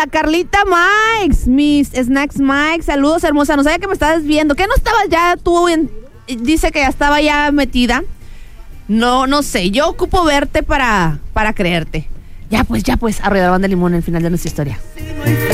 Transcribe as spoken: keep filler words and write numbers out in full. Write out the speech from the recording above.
la Carlita Mikes, mis Snacks Mike, saludos hermosa, no sabía que me estabas viendo, ¿qué no estabas ya tú en, dice que ya estaba ya metida? No, no sé, yo ocupo verte para, para creerte. Ya pues, ya pues, arrolla banda de limón, el final de nuestra historia.